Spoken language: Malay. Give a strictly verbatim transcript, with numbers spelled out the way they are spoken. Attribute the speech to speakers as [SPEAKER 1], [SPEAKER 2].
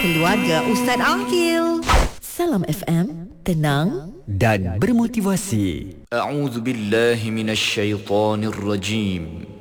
[SPEAKER 1] Keluarga Ustaz Ahil. Salam F M, tenang
[SPEAKER 2] dan bermotivasi.
[SPEAKER 3] A'udzu billahi minasy syaithanir rajim.